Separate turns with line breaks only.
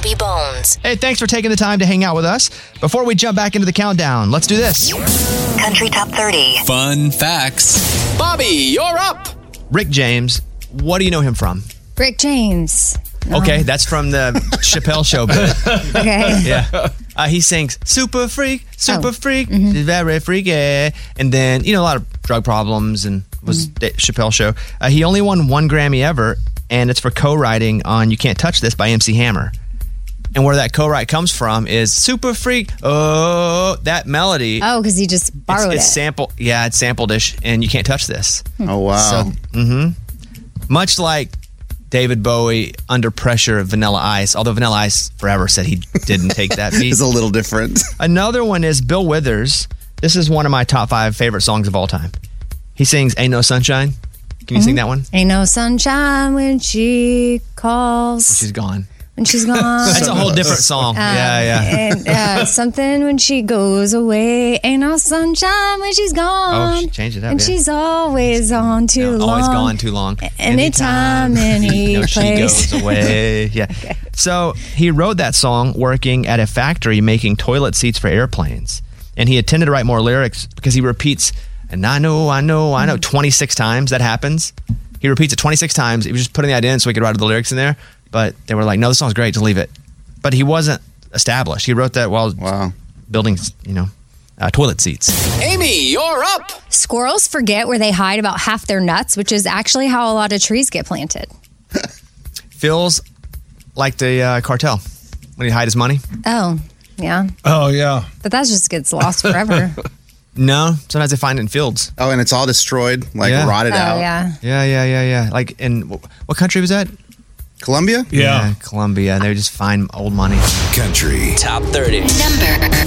Bobby Bones.
Hey, thanks for taking the time to hang out with us. Before we jump back into the countdown, let's do this.
Country Top 30.
Fun facts. Bobby, you're up.
Rick James, what do you know him from?
Rick James.
Okay, that's from the Chappelle Show bit.
Okay.
Yeah. He sings, super freak, freak, very freaky. And then, a lot of drug problems and was the Chappelle Show. He only won 1 Grammy ever, and it's for co-writing on You Can't Touch This by MC Hammer. And where that co-write comes from is super freak. Oh, that melody.
Oh, because he just borrowed
it's sample. Yeah, it's sampled-ish, and You Can't Touch This.
Oh, wow.
So, much like David Bowie, Under Pressure, Vanilla Ice, although Vanilla Ice forever said he didn't take that beat.
It's a little different.
Another one is Bill Withers. This is one of my top 5 favorite songs of all time. He sings Ain't No Sunshine. Can you sing that one?
Ain't no sunshine when she calls.
She's gone.
When she's gone.
That's a whole different song.
And something when she goes away. Ain't no sunshine when she's gone.
Oh, she changed it up.
And she's always on too long.
Always gone too long.
Anytime, any place.
She goes away. Yeah. Okay. So he wrote that song working at a factory making toilet seats for airplanes. And he intended to write more lyrics because he repeats, and I know, 26 times. That happens. He repeats it 26 times. He was just putting that in so he could write the lyrics in there. But they were like, no, this song's great, just leave it. But he wasn't established. He wrote that while building, toilet seats.
Amy, you're up.
Squirrels forget where they hide about half their nuts, which is actually how a lot of trees get planted.
Feels like the cartel when he hide his money.
Oh, yeah.
Oh, yeah.
But that just gets lost forever.
No, sometimes they find it in fields.
Oh, and it's all destroyed, rotted out.
Yeah. Like in what country was that?
Colombia?
Yeah.
Colombia. They would just find old money.
Country Top 30.
Number